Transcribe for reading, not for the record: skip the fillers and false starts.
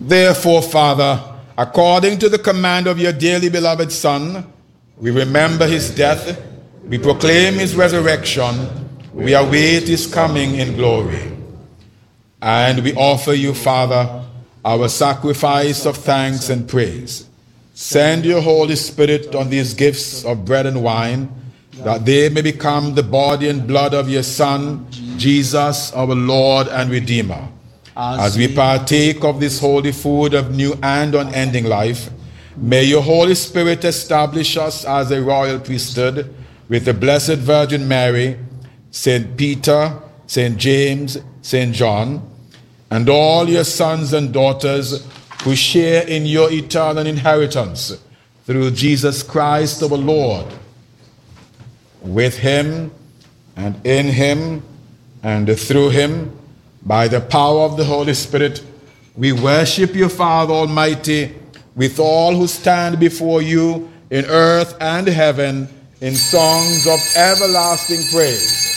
Therefore, Father, according to the command of your dearly beloved Son, we remember his death, we proclaim his resurrection, we await his coming in glory. And we offer you, Father, our sacrifice of thanks and praise. Send your Holy Spirit on these gifts of bread and wine, that they may become the body and blood of your Son, Jesus, our Lord and Redeemer. As we partake of this holy food of new and unending life, may your Holy Spirit establish us as a royal priesthood with the Blessed Virgin Mary, St. Peter, St. James, St. John, and all your sons and daughters who share in your eternal inheritance through Jesus Christ our Lord. With him and in him and through him, by the power of the Holy Spirit, we worship you, Father Almighty, with all who stand before you in earth and heaven in songs of everlasting praise.